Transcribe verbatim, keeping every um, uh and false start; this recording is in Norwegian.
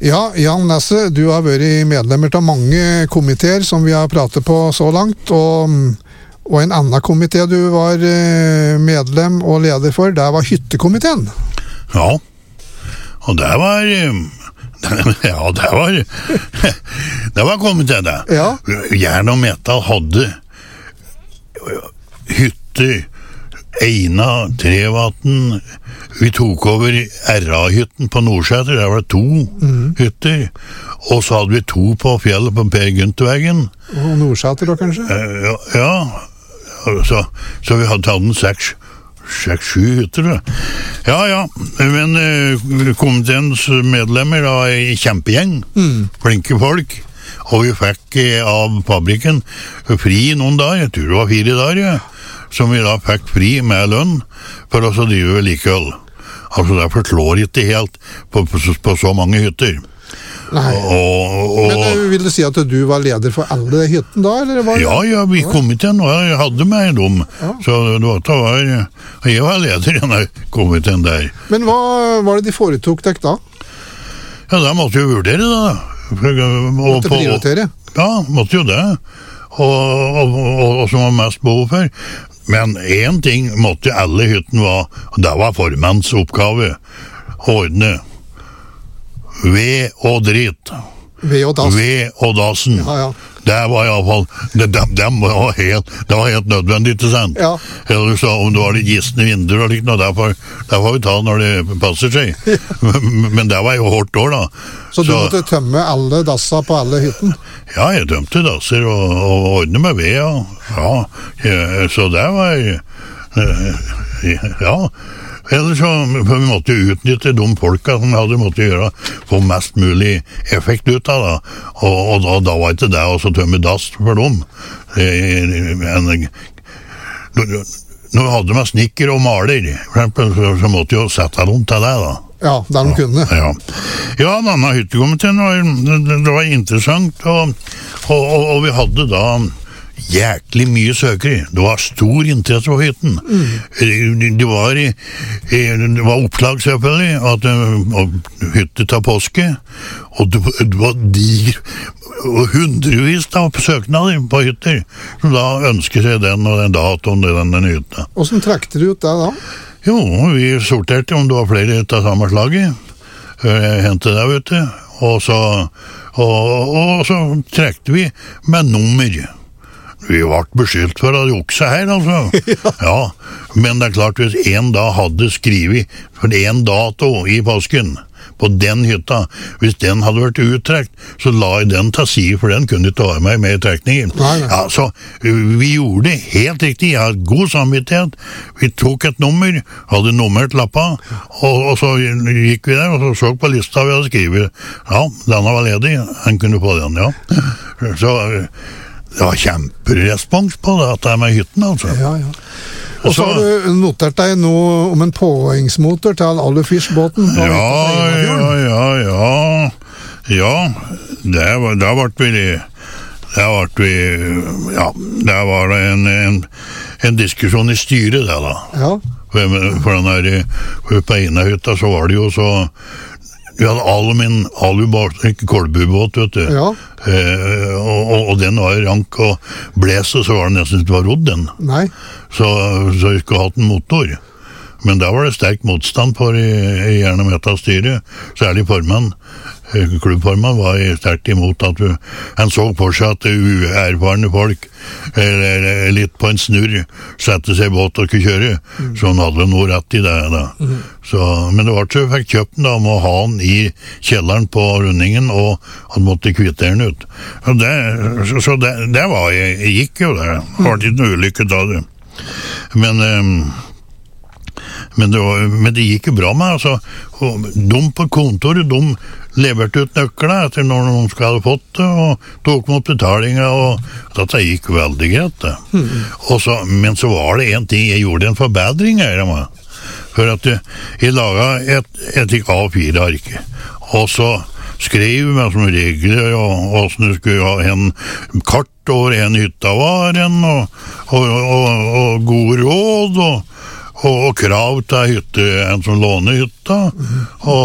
Ja, Jan Nesse, du har vært medlemmer av mange komiteer som vi har pratet på så langt, og, og en annen komité du var medlem og leder for, det var hyttekomiteen. Ja, og det var... Ja, det var... Det var komiteen, det. Ja. Jern og Metal hadde hytter, Eina, Trevatn, vi tok over R A-hytten på Nordsæter, der var det to mm. hytter, og så hadde vi to på fjellet på Per Gynterveggen. Og Nordsæter da, kanskje? Uh, ja, ja. Så, så vi hadde tatt en seks, seks, sju hytter, da. Ja, ja, men uh, komiteens medlemmer da, i kjempegjeng, mm. flinke folk, og vi fikk uh, av fabrikken fri noen dager, jeg tror det var fire dager, ja. Som vi da fikk fri med lønn for oss å drive vedlikehold. Altså det forslår ikke helt på, på, på så mange hytter. Nei, og, og, men vil du si at du var leder for alle hytten da? Eller var det? Ja, ja, vi kom til og jeg hadde med dem. Ja. Så det var, jeg var leder i denne komiteen der. Men hva var det de foretok deg da? Ja, da måtte vi vurdere da. For, måtte på, prioritere? Ja, måtte jo det. Og, og, og, og som var mest behov for. Men en ting måtte alle hytten være, og det var formanns oppgave, ordne ved og dritt. Ved og dass. Ved og dassen. Ja, ja. Det var i alle fall, det, det, det, var helt, det var helt nødvendig, ikke sant? Ja. Eller så om det var litt gistende vinduer og likt noe, derfor, derfor vi ta når det passer seg. Ja. Men, men det var jo hårdt år da. Så du så, måtte tømme alle dasser på alle hytten? Ja, jeg tømte dasser og, og ordne med ved, ja. Ja, så det var, ja. Eller så, for vi måtte utnytte de folka som hadde måttet gjøre, få mest mulig effekt ut av det. Og, og da, da var ikke det å tømme dass for dem. Men, når vi hadde med snikker og maler, for eksempel, så, så måtte vi jo sette dem til det da. Ja, der de kunne. Ja, ja denne hyttekomiteen var, det, det var interessant, og, og, og, og vi hadde da jæklig mye søkere. Det var stor interesse på hytten. Mm. Det, var, det var oppslag selvfølgelig, at det hytte til påske, og det, det var diger, og hundrevis av søknader på hytter, som da ønsket seg den og den datoen og den, den hytta. Hvordan trekte du ut det da? Jo, vi sorterte om det var flere av samme slaget. Jeg hentet det, vet du. Og så, og, og så trekte vi med nummer. Vi ble beskyldt for å jukse her, altså. Ja. Ja, men det er klart, hvis en da hadde skrivet for en dato i påsken, på den hytta, hvis den hadde vært uttrekt, så la jeg den til side, for den kunne ikke være med med i trekningen. Nei, nei. Ja, så vi gjorde det helt riktig, jeg hadde god samvittighet, vi tok et nummer, hadde nummert lappa, og, og så gikk vi der, og så så på lista vi hadde skrivet, ja, denne var ledig, han kunne få den, ja. Så det var kjemperespons på det, at det er med hytten, altså. Ja, ja. Og så har du notert deg noe om en påhengsmotor til Alufish-båten. Ja, ja, ja, ja. Ja, det var, det ble vi, det ble vi, ja, det var det en, en, en diskusjon i styret, det da. Ja. For, for den her, for på ene hytta så var det jo så, vi hadde alumin, alubåt, ikke kolbubåt, vet du. Ja. Eh, og, og, og den var rank og blese, så var det nesten ikke var rodd den. Nei. Så, så vi skulle hatt en motor. Men da var det sterk motstand på i, i Jern og Metal-styret, særlig formann. Klubbformann var sterkt imot at vi, han så på seg at uerfarne folk, eller litt på en snurr, sette seg i båt og kunne kjøre. Mm. Så han hadde noe rett i det da. Mm. Så, men det var så vi fikk kjøpt den da, med å ha den i kjelleren på rundingen, og han måtte kvittere den ut. Og det, så, så det, det var, jeg, jeg gikk jo der. Det var ikke noe ulykke da, det. Men... Um, Men det, var, men det gikk jo bra med, altså. Og de på kontoret, de leverte ut nøklene etter når noen skulle ha fått det, og tok mot betalinga, og dette gikk veldig greit, det. Mm. Og så, men så var det en ting, jeg gjorde en forbedring her, for at jeg, jeg laget et, et A fire ark, og så skrev vi med som regler, og hvordan du skulle ha en kart over en hytta var en, og, og, og, og gode råd, og Og, og krav til hytte, en som låner hytta, og